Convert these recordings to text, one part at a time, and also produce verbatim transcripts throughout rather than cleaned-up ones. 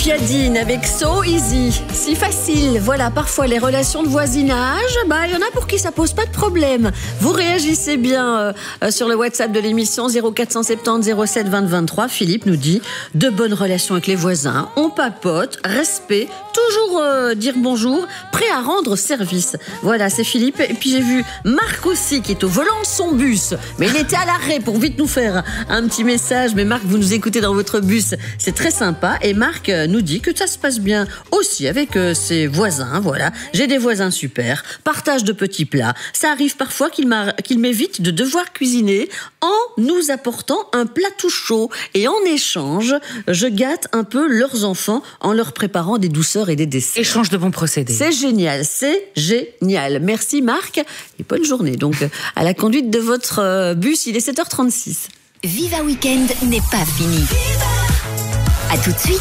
Piadine avec So Easy. Si facile, voilà, parfois les relations de voisinage, bah, il y en a pour qui ça pose pas de problème. Vous réagissez bien euh, sur le WhatsApp de l'émission zéro quatre cent soixante-dix zéro sept vingt vingt-trois. Philippe nous dit de bonnes relations avec les voisins, on papote, respect, toujours euh, dire bonjour, prêt à rendre service. Voilà, c'est Philippe. Et puis j'ai vu Marc aussi qui est au volant de son bus, mais il était à l'arrêt pour vite nous faire un petit message. Mais Marc, vous nous écoutez dans votre bus, c'est très sympa. Et Marc nous dit que ça se passe bien aussi avec euh, ses voisins. Voilà, j'ai des voisins super, partage de petits plats. Ça arrive parfois qu'il qu'il m'évite de devoir cuisiner en nous apportant un plat tout chaud. Et en échange, je gâte un peu leurs enfants en leur préparant des douceurs et des desserts. Échange de bons procédés. C'est génial, c'est génial. Merci Marc et bonne journée. Donc à la conduite de votre bus, il est sept heures trente-six. Viva Weekend n'est pas fini. À tout de suite.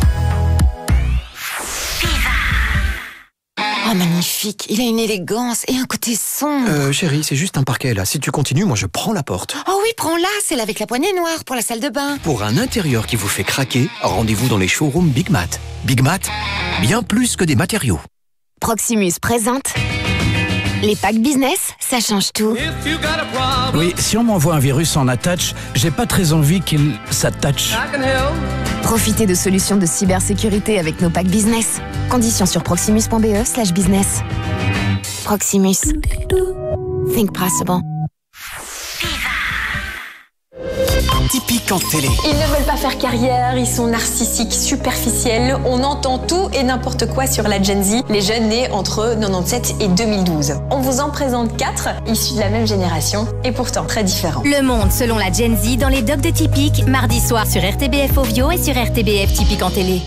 Oh, magnifique, il a une élégance et un côté sombre. Euh, chérie, c'est juste un parquet là. Si tu continues, moi je prends la porte. Oh oui, prends-la, celle avec la poignée noire pour la salle de bain. Pour un intérieur qui vous fait craquer, rendez-vous dans les showrooms Big Mat. Big Mat, bien plus que des matériaux. Proximus présente les packs business, ça change tout. Oui, si on m'envoie un virus en attach, j'ai pas très envie qu'il s'attache. Profitez de solutions de cybersécurité avec nos packs business. Conditions sur proximus.be slash business. Proximus. Think possible. Typique en télé. Ils ne veulent pas faire carrière, ils sont narcissiques, superficiels. On entend tout et n'importe quoi sur la Gen Z, les jeunes nés entre quatre-vingt-dix-sept et deux mille douze. On vous en présente quatre, issus de la même génération et pourtant très différents. Le monde selon la Gen Z dans les docs de Typique, mardi soir sur R T B F Ovio et sur R T B F Typique en télé.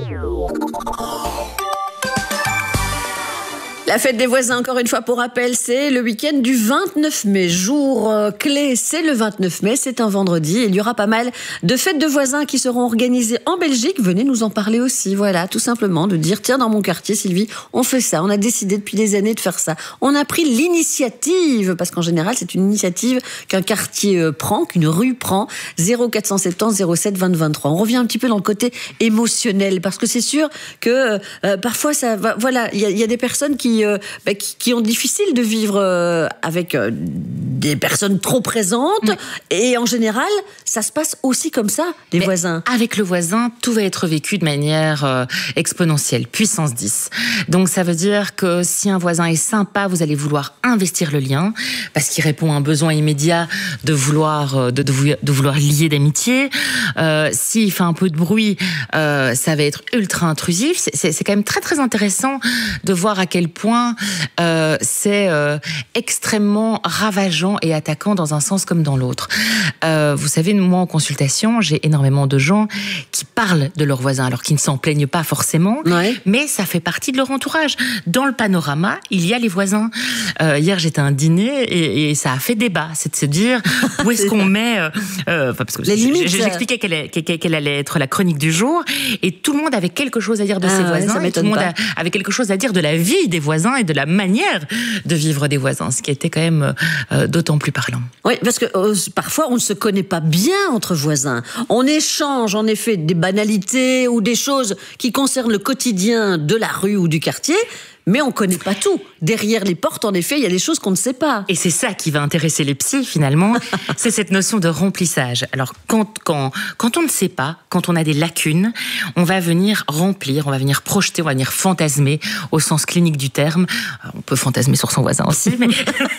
La fête des voisins, encore une fois pour rappel, c'est le week-end du vingt-neuf mai. Jour euh, clé, c'est le vingt-neuf mai, c'est un vendredi. Il y aura pas mal de fêtes de voisins qui seront organisées en Belgique. Venez nous en parler aussi, voilà, tout simplement, de dire, tiens, dans mon quartier, Sylvie, on fait ça. On a décidé depuis des années de faire ça. On a pris l'initiative, parce qu'en général, c'est une initiative qu'un quartier euh, prend, qu'une rue prend. zéro quatre cent soixante-dix zéro sept vingt vingt-trois. On revient un petit peu dans le côté émotionnel, parce que c'est sûr que euh, parfois, ça va, voilà, il y, y a des personnes qui Euh, bah, qui, qui ont difficile de vivre euh, avec euh, des personnes trop présentes. Oui. Et en général, ça se passe aussi comme ça, des Mais voisins. Avec le voisin, tout va être vécu de manière euh, exponentielle, puissance dix. Donc ça veut dire que si un voisin est sympa, vous allez vouloir investir le lien, parce qu'il répond à un besoin immédiat de vouloir, de, de, de vouloir lier d'amitié. Euh, s'il fait un peu de bruit, euh, ça va être ultra intrusif. C'est, c'est, c'est quand même très très intéressant de voir à quel point Euh, c'est euh, extrêmement ravageant et attaquant dans un sens comme dans l'autre. Euh, vous savez, moi en consultation, j'ai énormément de gens qui parlent de leurs voisins, alors qu'ils ne s'en plaignent pas forcément, ouais. Mais ça fait partie de leur entourage. Dans le panorama, il y a les voisins. Euh, hier, j'étais à un dîner et, et ça a fait débat. C'est de se dire où est-ce qu'on met... Euh, euh, parce que les limites. J'expliquais quelle, est, quelle allait être la chronique du jour et tout le monde avait quelque chose à dire de ah, ses ouais, voisins. Et tout le monde a, avait quelque chose à dire de la vie des voisins et de la manière de vivre des voisins, ce qui était quand même euh, d'autant plus parlant. Oui, parce que euh, parfois on ne se connaît pas bien entre voisins. On échange en effet des banalités ou des choses qui concernent le quotidien de la rue ou du quartier, mais on ne connaît pas tout. Derrière les portes, en effet, il y a des choses qu'on ne sait pas. Et c'est ça qui va intéresser les psys, finalement, c'est cette notion de remplissage. Alors, quand, quand, quand on ne sait pas, quand on a des lacunes, on va venir remplir, on va venir projeter, on va venir fantasmer, au sens clinique du terme. Alors, on peut fantasmer sur son voisin aussi, mais,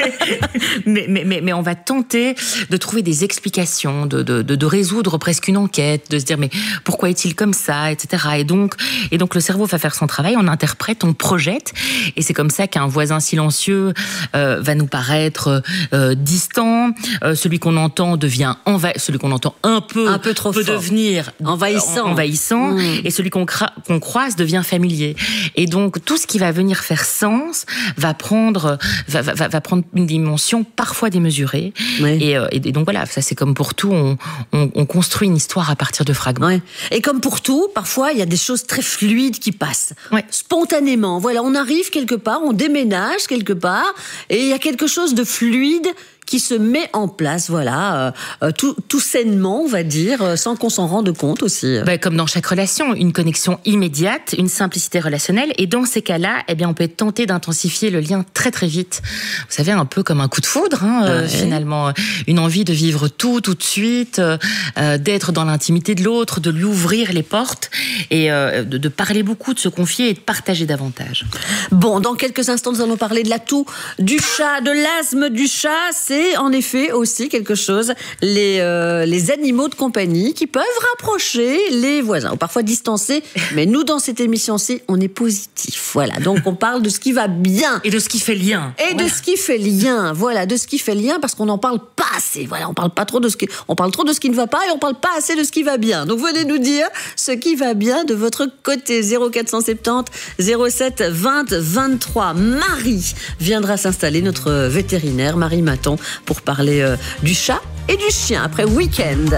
mais, mais, mais, mais on va tenter de trouver des explications, de, de, de, de résoudre presque une enquête, de se dire, mais pourquoi est-il comme ça, et cetera. Et donc, et donc le cerveau va faire son travail, on interprète, on projette, et c'est comme ça qu'un voisin silencieux euh, va nous paraître euh, distant, euh, celui qu'on entend devient enva- celui qu'on entend un peu, un peu trop peut fort. devenir envahissant, envahissant mmh. et celui qu'on, cra- qu'on croise devient familier. Et donc tout ce qui va venir faire sens va prendre va, va, va prendre une dimension parfois démesurée. Oui. Et, euh, et donc voilà, ça c'est comme pour tout, on, on, on construit une histoire à partir de fragments. Oui. Et comme pour tout, parfois il y a des choses très fluides qui passent, oui. spontanément. Voilà, on arrive quelque part, on déménage quelque part, et il y a quelque chose de fluide qui se met en place, voilà, euh, tout, tout sainement, on va dire, euh, sans qu'on s'en rende compte aussi. Ben, comme dans chaque relation, une connexion immédiate, une simplicité relationnelle, et dans ces cas-là, eh bien, on peut tenter d'intensifier le lien très très vite. Vous savez, un peu comme un coup de foudre, hein, euh, ouais. finalement, une envie de vivre tout, tout de suite, euh, d'être dans l'intimité de l'autre, de lui ouvrir les portes, et euh, de, de parler beaucoup, de se confier et de partager davantage. Bon, dans quelques instants, nous allons parler de l'atout du chat, de l'asthme du chat. C'est en effet aussi quelque chose, les, euh, les animaux de compagnie qui peuvent rapprocher les voisins, ou parfois distancer. Mais nous, dans cette émission-ci, on est positif. Voilà, donc on parle de ce qui va bien. Et de ce qui fait lien. Et voilà. de ce qui fait lien. Voilà, de ce qui fait lien, parce qu'on n'en parle pas assez. Voilà, on parle pas trop de ce qui, on parle trop de ce qui ne va pas et on parle pas assez de ce qui va bien. Donc venez nous dire ce qui va bien de votre côté. zéro quatre cent soixante-dix zéro sept vingt vingt-trois. Marie viendra s'installer, notre vétérinaire Marie Maton, pour parler euh, du chat et du chien après Week-end.